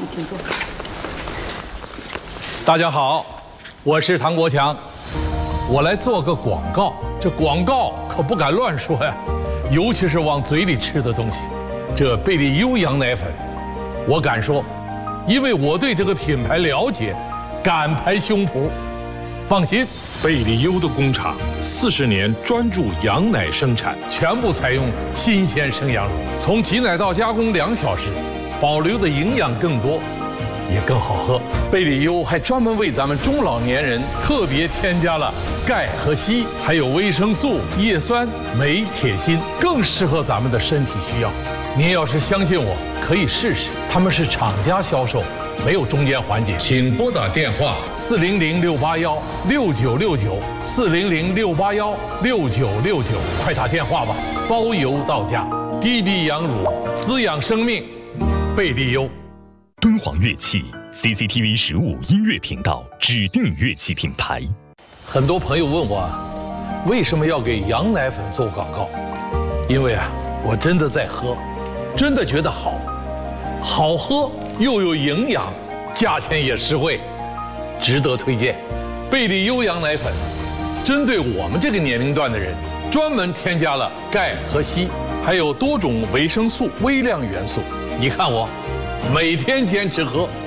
请坐。 大家好，我是唐国强，我来做个广告。这广告可不敢乱说呀，尤其是往嘴里吃的东西。这贝利优羊奶粉，我敢说，因为我对这个品牌了解，敢拍胸脯。放心， 贝利优的工厂40年专注羊奶生产， 全部采用新鲜生羊乳，从挤奶到加工2小时，保留的营养更多，也更好喝。贝利优还专门为咱们中老年人特别添加了钙和硒，还有维生素、叶酸、镁、铁、锌，更适合咱们的身体需要。您要是相信我，可以试试。他们是厂家销售，没有中间环节。请拨打电话400-681-6969，400-681-6969，快打电话吧，包邮到家。滴滴羊乳，滋养生命，贝利优。 敦煌乐器 CCTV 15音乐频道指定乐器品牌。 很多朋友问我，为什么要给羊奶粉做广告？因为我真的在喝，真的觉得好，好喝又有营养，价钱也实惠，值得推荐。贝利优羊奶粉，针对我们这个年龄段的人，专门添加了钙和硒，还有多种维生素、微量元素。你看我，每天坚持喝。